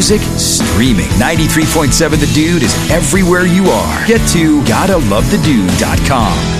music, streaming. 93.7 The Dude is everywhere you are. Get to GottaLoveTheDude.com.